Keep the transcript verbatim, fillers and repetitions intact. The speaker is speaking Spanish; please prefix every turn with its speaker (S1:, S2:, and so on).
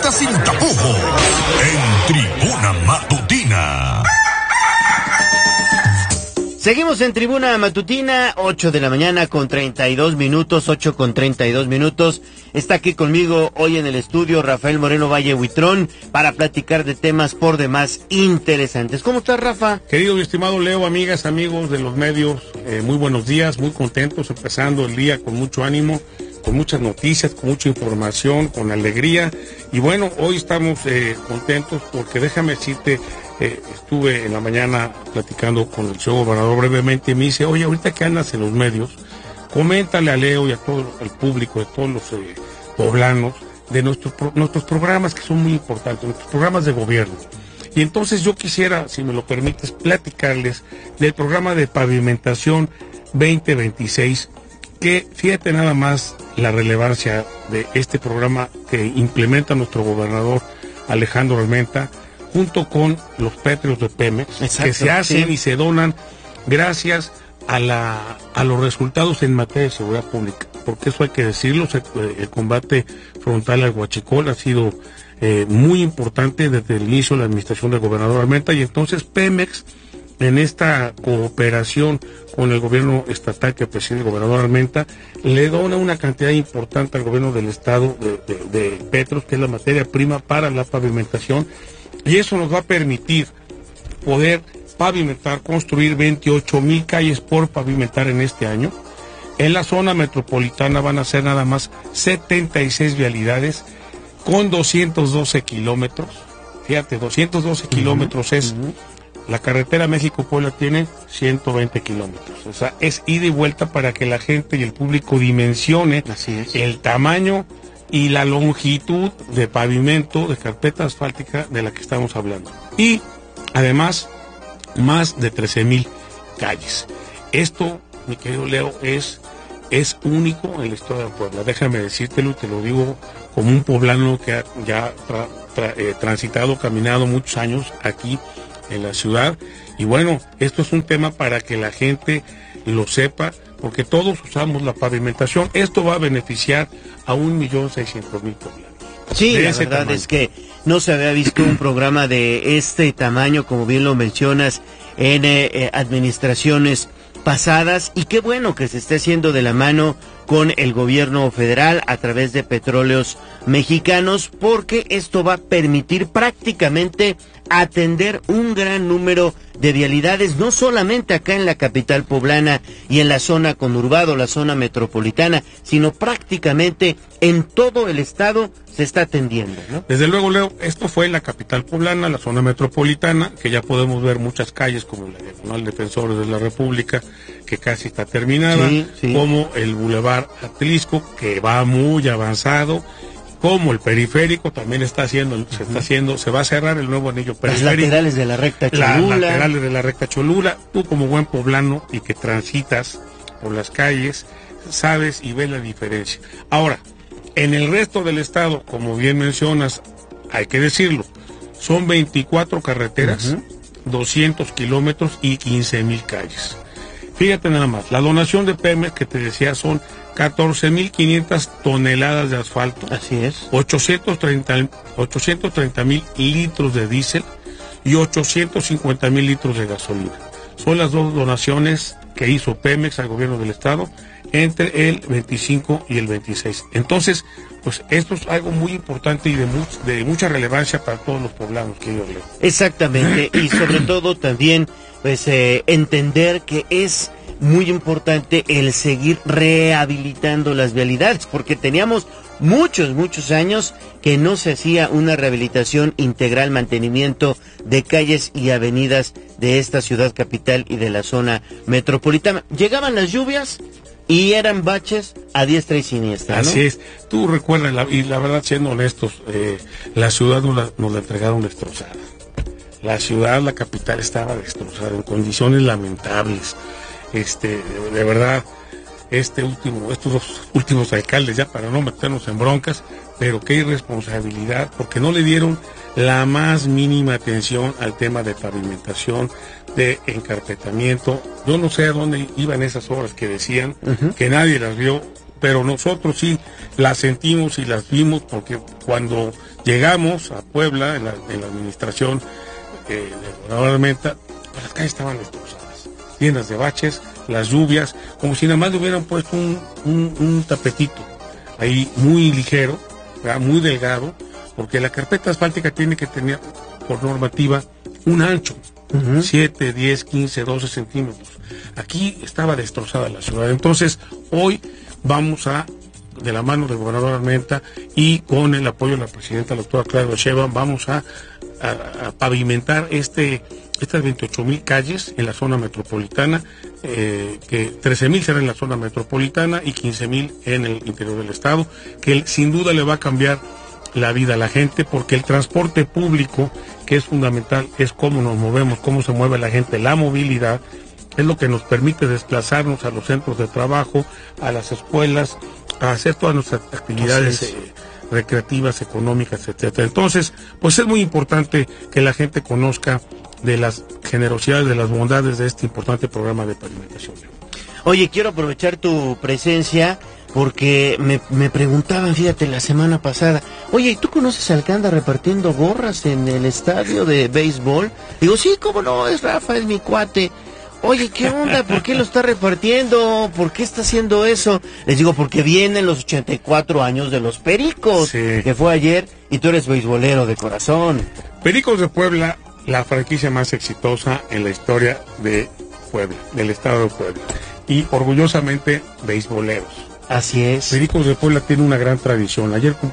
S1: noticias sin tapujos en Tribuna Matutina.
S2: Seguimos en Tribuna Matutina, ocho de la mañana con treinta y dos minutos, ocho con treinta y dos minutos. Está aquí conmigo hoy en el estudio Rafael Moreno Valle Huitrón para platicar de temas por demás interesantes. ¿Cómo estás, Rafa?
S3: Querido y estimado Leo, amigas, amigos de los medios, eh, muy buenos días, muy contentos, empezando el día con mucho ánimo, con muchas noticias, con mucha información, con alegría. Y bueno, hoy estamos eh, contentos porque déjame decirte, Eh, estuve en la mañana platicando con el señor gobernador brevemente y me dice, oye, ahorita que andas en los medios, coméntale a Leo y a todo el público, a todos los eh, poblanos, de nuestros, nuestros programas que son muy importantes, nuestros programas de gobierno. Y entonces yo quisiera, si me lo permites, platicarles del programa de pavimentación veinte veintiséis, que fíjate nada más la relevancia de este programa que implementa nuestro gobernador Alejandro Armenta, junto con los pétreos de Pemex. Exacto, que se hacen sí. y se donan gracias a la a los resultados en materia de seguridad pública, porque eso hay que decirlo, el combate frontal al huachicol ha sido eh, muy importante desde el inicio de la administración del gobernador Armenta, y entonces Pemex, en esta cooperación con el gobierno estatal que preside el gobernador Armenta, le dona una cantidad importante al gobierno del estado de, de, de petros, que es la materia prima para la pavimentación. Y eso nos va a permitir poder pavimentar, construir veintiocho mil calles por pavimentar en este año. En la zona metropolitana van a ser nada más setenta y seis vialidades con doscientos doce kilómetros. Fíjate, doscientos doce uh-huh, kilómetros es, uh-huh. La carretera México-Puebla tiene ciento veinte kilómetros. O sea, es ida y vuelta para que la gente y el público dimensione Así es. el tamaño y la longitud de pavimento, de carpeta asfáltica de la que estamos hablando. Y además, más de trece mil calles. Esto, mi querido Leo, es, es único en la historia de Puebla. Déjame decírtelo, te lo digo como un poblano que ha ya tra, tra, eh, transitado, caminado muchos años aquí en la ciudad. Y bueno, esto es un tema para que la gente lo sepa, porque todos usamos la pavimentación. Esto va a beneficiar a un millón seiscientos mil poblanos.
S2: Sí, la verdad tamaño. es que no se había visto un programa de este tamaño, como bien lo mencionas, en eh, administraciones pasadas, y qué bueno que se esté haciendo de la mano con el gobierno federal a través de Petróleos Mexicanos, porque esto va a permitir prácticamente atender un gran número de vialidades, no solamente acá en la capital poblana y en la zona conurbada, la zona metropolitana, sino prácticamente en todo el estado se está atendiendo, ¿no?
S3: Desde luego, Leo, esto fue en la capital poblana, la zona metropolitana, que ya podemos ver muchas calles como la Diagonal Defensores de la República, que casi está terminada, sí, sí. como el Boulevard Atlisco, que va muy avanzado, como el periférico también está haciendo, se está haciendo, se va a cerrar el nuevo anillo periférico.
S2: Las laterales de la recta Cholula.
S3: Las laterales de la recta Cholula. Tú como buen poblano y que transitas por las calles, sabes y ves la diferencia. Ahora, en el resto del estado, como bien mencionas, hay que decirlo, son veinticuatro carreteras, uh-huh. doscientos kilómetros y quince mil calles. Fíjate nada más, la donación de Pemex que te decía son catorce mil quinientas toneladas de asfalto.
S2: Así es.
S3: ochocientos treinta mil litros de diésel y ochocientos cincuenta mil litros de gasolina. Son las dos donaciones que hizo Pemex al gobierno del estado entre el veinticinco y el veintiséis. Entonces, pues esto es algo muy importante y de, mu de mucha relevancia para todos los poblanos que yo leo.
S2: Exactamente, y sobre todo también pues eh, entender que es muy importante el seguir rehabilitando las vialidades, porque teníamos muchos, muchos años que no se hacía una rehabilitación integral, mantenimiento de calles y avenidas de esta ciudad capital y de la zona metropolitana. Llegaban las lluvias y eran baches a diestra y siniestra, ¿no?
S3: Así es. Tú recuerdas, la, y la verdad, siendo honestos, eh, la ciudad nos la, nos la entregaron destrozada. La ciudad, la capital, estaba destrozada, en condiciones lamentables. Este, de, de verdad, este último, estos dos últimos alcaldes, ya para no meternos en broncas, pero qué irresponsabilidad, porque no le dieron la más mínima atención al tema de pavimentación, de encarpetamiento. Yo no sé a dónde iban esas obras que decían, uh-huh. que nadie las vio, pero nosotros sí las sentimos y las vimos, porque cuando Llegamos a Puebla en la, en la administración eh, de gobernador Armenta, pues las calles estaban destrozadas, llenas de baches, las lluvias, como si nada más le hubieran puesto un, un, un tapetito ahí muy ligero, ¿verdad? Muy delgado, porque la carpeta asfáltica tiene que tener por normativa un ancho, uh-huh. siete, diez, quince, doce centímetros. Aquí estaba destrozada la ciudad. Entonces, hoy vamos a, de la mano del gobernador Armenta y con el apoyo de la presidenta, la doctora Claudia Sheinbaum, vamos a, a, a pavimentar este, estas veintiocho mil calles en la zona metropolitana, eh, que trece mil serán en la zona metropolitana y quince mil en el interior del estado, que sin duda le va a cambiar la vida a la gente, porque el transporte público, que es fundamental, es cómo nos movemos, cómo se mueve la gente, la movilidad, es lo que nos permite desplazarnos a los centros de trabajo, a las escuelas, a hacer todas nuestras actividades eh, recreativas, económicas, etcétera. Entonces, pues es muy importante que la gente conozca de las generosidades, de las bondades de este importante programa de pavimentación.
S2: Oye, quiero aprovechar tu presencia porque me, me preguntaban, fíjate, la semana pasada, oye, ¿tú conoces al que anda repartiendo gorras en el estadio de béisbol? Digo, sí, cómo no, es Rafa, es mi cuate. Oye, ¿qué onda? ¿Por qué lo está repartiendo? ¿Por qué está haciendo eso? Les digo, porque vienen los ochenta y cuatro años de los Pericos, sí, que fue ayer, y tú eres beisbolero de corazón.
S3: Pericos de Puebla, la franquicia más exitosa en la historia de Puebla, del estado de Puebla. Y orgullosamente beisboleros.
S2: Así es.
S3: Pericos de Puebla tiene una gran tradición. Ayer